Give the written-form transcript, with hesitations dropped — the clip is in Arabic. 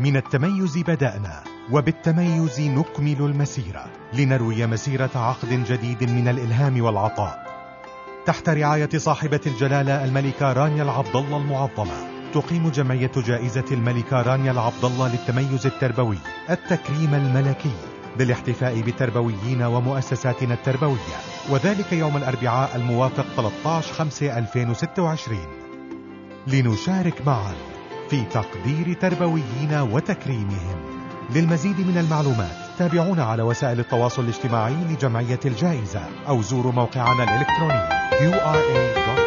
من التميز بدأنا، وبالتميز نكمل المسيرة، لنروي مسيرة عقد جديد من الإلهام والعطاء. تحت رعاية صاحبة الجلالة الملكة رانيا العبدالله المعظمة، تقيم جمعية جائزة الملكة رانيا العبدالله للتميز التربوي التكريم الملكي بالاحتفاء بالتربويين ومؤسساتنا التربوية، وذلك يوم الأربعاء الموافق 13/5/2026، لنشارك معا في تقدير تربويين وتكريمهم. للمزيد من المعلومات تابعونا على وسائل التواصل الاجتماعي لجمعية الجائزة أو زوروا موقعنا الإلكتروني qra.org.